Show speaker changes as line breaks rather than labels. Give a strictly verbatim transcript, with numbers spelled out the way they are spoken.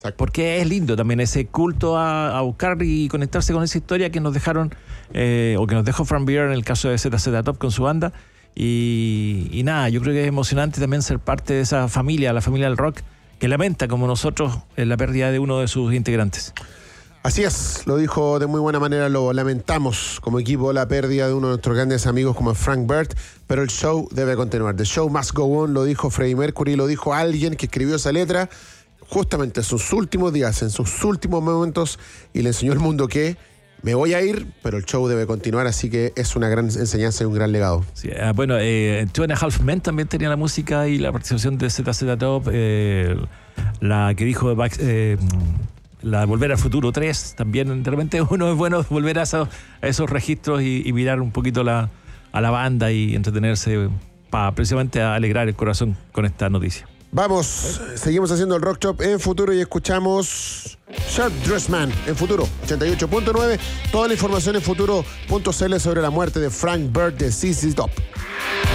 Exacto.
Porque es lindo también ese culto a, a buscar y conectarse con esa historia que nos dejaron, eh, o que nos dejó Frank Beard en el caso de Z Z Top con su banda. Y, y nada, yo creo que es emocionante también ser parte de esa familia, la familia del rock, que lamenta como nosotros la pérdida de uno de sus integrantes.
Así es, lo dijo de muy buena manera, lo lamentamos como equipo la pérdida de uno de nuestros grandes amigos como Frank Beard, pero el show debe continuar. The show must go on, lo dijo Freddie Mercury, lo dijo alguien que escribió esa letra justamente en sus últimos días, en sus últimos momentos, y le enseñó al mundo que me voy a ir, pero el show debe continuar, así que es una gran enseñanza y un gran legado.
Sí, eh, bueno, eh, Two and a Half Men también tenía la música y la participación de Z Z Top, eh, la que dijo eh, la Volver al Futuro tres, también de repente uno es bueno volver a esos, a esos registros y, y mirar un poquito la, a la banda y entretenerse para precisamente alegrar el corazón con esta noticia.
Vamos, seguimos haciendo el Rock Shop en Futuro y escuchamos Sharp Dressed Man en Futuro ochenta y ocho punto nueve. Toda la información en futuro punto c l sobre la muerte de Frank Beard de Z Z Top.